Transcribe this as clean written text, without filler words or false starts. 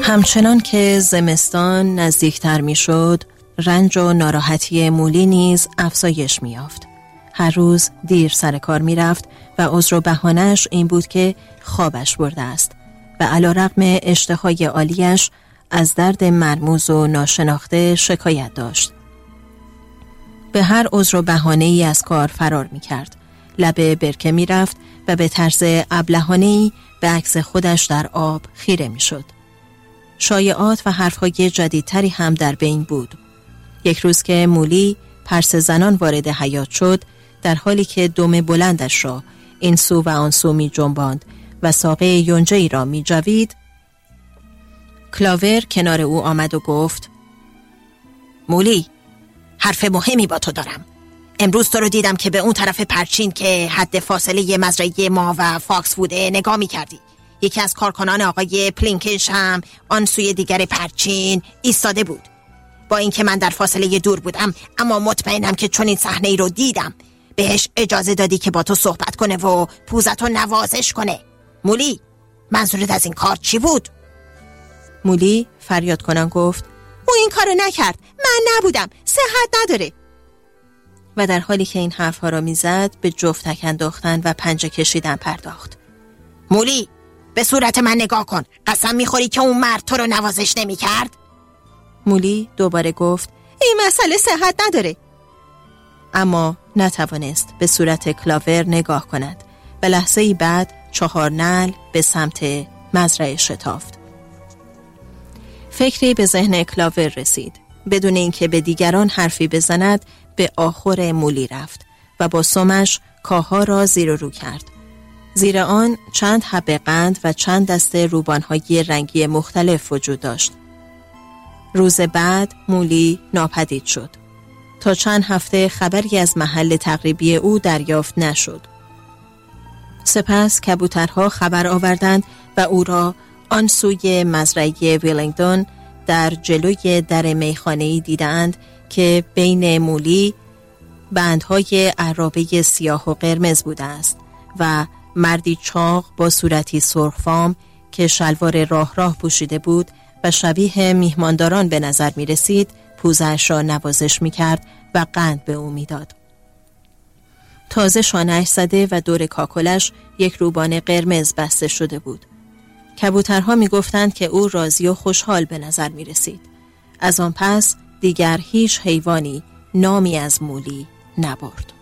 همچنان که زمستان نزدیکتر می شد، رنج و ناراحتی مولی نیز افزایش می یافت. هر روز دیر سر کار می رفت و عذر و بهانه‌اش این بود که خوابش برده است و علی‌رغم اشتهای عالیش از درد مرموز و ناشناخته شکایت داشت. به هر عذر و بهانه‌ای از کار فرار می کرد. لب برکه می رفت و به طرز ابلهانه‌ای به عکس خودش در آب خیره می شد. شایعات و حرفهای جدیدتری هم در بین بود. یک روز که مولی پرس زنان وارد حیاط شد، در حالی که دم بلندش را این سو و آن سو می جنباند و ساقه یونجه‌ای را می جوید، کلاور کنار او آمد و گفت: مولی، حرف مهمی با تو دارم. امروز تو رو دیدم که به اون طرف پرچین که حد فاصله مزرعه ما و فاکس بوده نگاه می کردی. یکی از کارکنان آقای پلینکش هم آن سوی دیگر پرچین ایستاده بود. با اینکه من در فاصله دور بودم، اما مطمئنم که چون این صحنه ای رو دیدم. بهش اجازه دادی که با تو صحبت کنه و پوزتو نوازش کنه. مولی، منظورت از این کار چی بود؟ مولی فریاد کنان گفت: او این کارو نکرد، من نبودم، صحت نداره. و در حالی که این حرفها را میزد به جفتک انداختن و پنجه کشیدن پرداخت. مولی، به صورت من نگاه کن. قسم میخوری که اون مرد تو رو نوازش نمیکرد؟ مولی دوباره گفت: این مسئله صحت نداره. اما نتوانست به صورت کلاور نگاه کند و لحظه‌ای بعد 4 نعل به سمت مزرعه شتافت. فکری به ذهن کلاور رسید. بدون اینکه به دیگران حرفی بزند به آخر مولی رفت و با سمش کاها را زیر و رو کرد. زیر آن چند حبه قند و چند دسته روبانهای رنگی مختلف وجود داشت. روز بعد مولی ناپدید شد. تا چند هفته خبری از محل تقریبی او دریافت نشد. سپس کبوترها خبر آوردند و او را آن سوی مزرعه ویلینگدون در جلوی در میخانه‌ای دیدند که بین مولی بندهای عرابه سیاه و قرمز بوده است و مردی چاق با صورتی سرخفام که شلوار راه پوشیده بود و شبیه میهمانداران به نظر می رسید، پوزش را نوازش می کرد و قند به او می داد. تازه شانه‌اش زده و دور کاکلش یک روبان قرمز بسته شده بود. کبوترها می گفتند که او راضی و خوشحال به نظر می رسید. از آن پس دیگر هیچ حیوانی نامی از مولی نبرد.